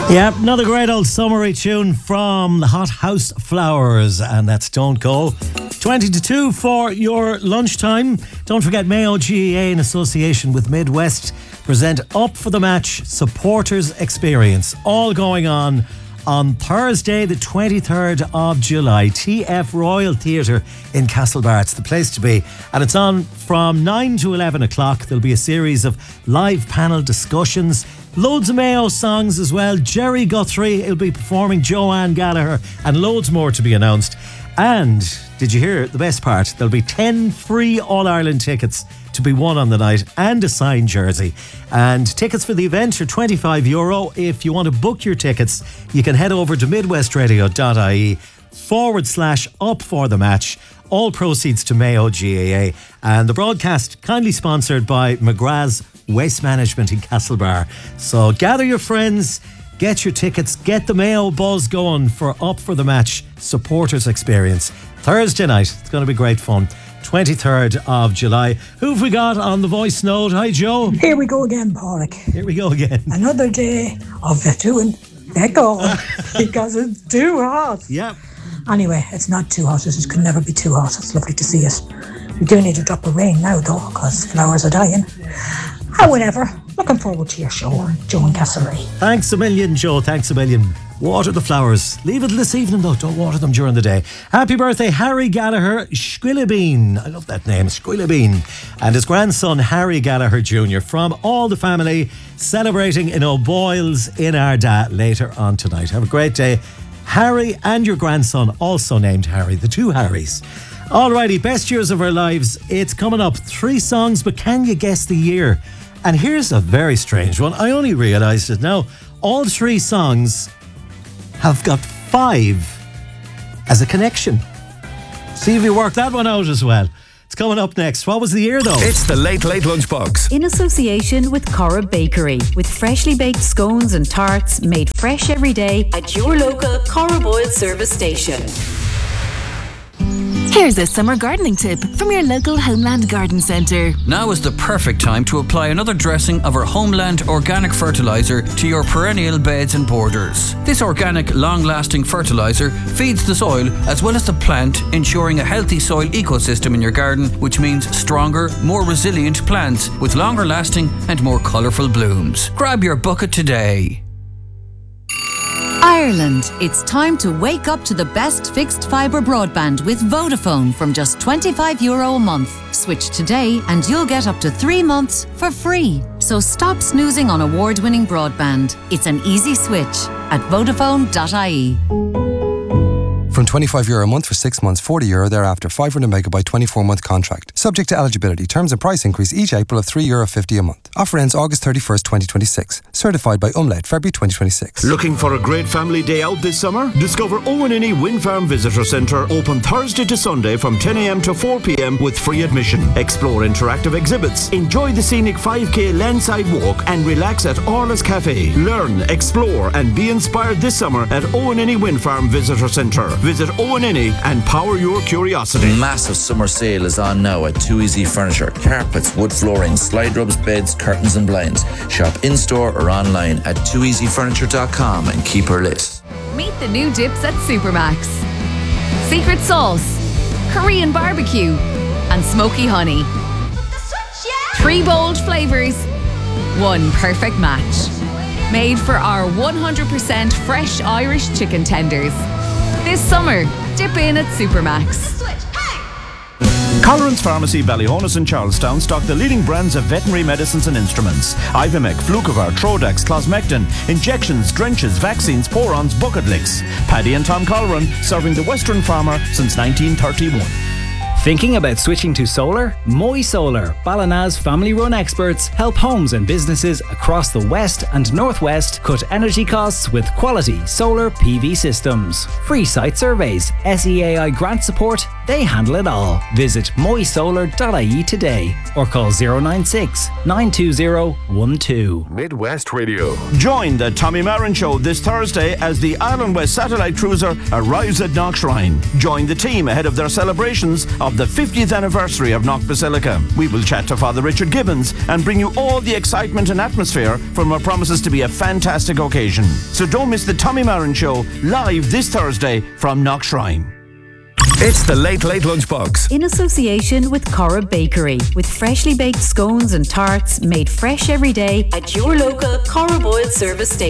Yeah, another great old summery tune from the Hot House Flowers, and that's Don't Go. 20 to 2 for your lunchtime. Don't forget Mayo GAA in association with Midwest present Up for the Match Supporters Experience. All going on Thursday the 23rd of July. TF Royal Theatre in Castlebar. It's the place to be. And it's on from 9 to 11 o'clock. There'll be a series of live panel discussions. Loads of Mayo songs as well. Jerry Guthrie will be performing, Joanne Gallagher, and loads more to be announced. And did you hear the best part? There'll be 10 free All-Ireland tickets to be won on the night and a signed jersey. And tickets for the event are €25. If you want to book your tickets, you can head over to midwestradio.ie/up for the match. All proceeds to Mayo GAA. And the broadcast kindly sponsored by McGrath's Waste Management in Castlebar. So gather your friends, get your tickets, get the Mayo buzz going for Up for the Match Supporters Experience. Thursday night, it's going to be great fun. 23rd of July. Who've we got on the voice note? Hi, Joe. Here we go again, Pádraig. Here we go again. Another day of doing echo because it's too hot. Yeah. Anyway, it's not too hot. It could never be too hot. It's lovely to see it. We do need a drop of rain now, though, because flowers are dying. However, looking forward to your show, Joe and Castlereagh. Thanks a million, Joe. Thanks a million. Water the flowers. Leave it this evening, though. Don't water them during the day. Happy birthday, Harry Gallagher Squillabeen. I love that name, Squillabeen. And his grandson, Harry Gallagher Jr. From all the family, celebrating in O'Boyles in Ardagh later on tonight. Have a great day. Harry and your grandson, also named Harry. The two Harrys. Alrighty, best years of our lives. It's coming up. 3 songs, but can you guess the year? And here's a very strange one. I only realised it now. All 3 songs have got 5 as a connection. See if you work that one out as well. It's coming up next. What was the year, though? It's the Late Late Lunchbox. In association with Corra Bakery, with freshly baked scones and tarts made fresh every day at your local Corra Boyle service station. Here's a summer gardening tip from your local Homeland Garden Centre. Now is the perfect time to apply another dressing of our Homeland organic fertiliser to your perennial beds and borders. This organic, long-lasting fertiliser feeds the soil as well as the plant, ensuring a healthy soil ecosystem in your garden, which means stronger, more resilient plants with longer lasting and more colourful blooms. Grab your bucket today. Ireland, it's time to wake up to the best fixed fibre broadband with Vodafone from just €25 a month. Switch today and you'll get up to 3 months for free. So stop snoozing on award-winning broadband. It's an easy switch at Vodafone.ie. From €25 a month for 6 months, €40 thereafter, 500 megabyte 24-month contract. Subject to eligibility. Terms and price increase each April of €3.50 a month. Offer ends August 31st, 2026. Certified by Umlaut, February 2026. Looking for a great family day out this summer? Discover Owenini Wind Farm Visitor Centre, open Thursday to Sunday from 10 a.m. to 4 p.m. with free admission. Explore interactive exhibits, enjoy the scenic 5k landside walk and relax at Orla's Cafe. Learn, explore and be inspired this summer at Owenini Wind Farm Visitor Centre. Visit Owenini and power your curiosity. Massive summer sale is on now at Too Easy Furniture. Carpets, wood flooring, slide rubs, beds, curtains and blinds. Shop in-store or online at tooeasyfurniture.com and keep her lit. Meet the new dips at Supermax. Secret sauce, Korean barbecue, and smoky honey. 3 bold flavours, 1 perfect match. Made for our 100% fresh Irish chicken tenders. This summer, dip in at Supermax. Colleran's Pharmacy, Ballyhonus and Charlestown stock the leading brands of veterinary medicines and instruments. Ivimec, Flucovar, Trodax, Closmectin, injections, drenches, vaccines, porons, bucket licks. Paddy and Tom Colleran, serving the Western farmer since 1931. Thinking about switching to solar? Moy Solar, Ballinas's family-run experts, help homes and businesses across the West and Northwest cut energy costs with quality solar PV systems. Free site surveys, SEAI grant support They handle it all. Visit moysolar.ie today or call 096 920 12. Midwest Radio. Join the Tommy Marin Show this Thursday as the Ireland West Satellite Cruiser arrives at Knockshrine. Join the team ahead of their celebrations of the 50th anniversary of Knock Basilica. We will chat to Father Richard Gibbons and bring you all the excitement and atmosphere from what promises to be a fantastic occasion. So don't miss the Tommy Marin Show live this Thursday from Knockshrine. It's the Late Late Lunchbox. In association with Corra Bakery, with freshly baked scones and tarts made fresh every day at your local Corra Boyle service station.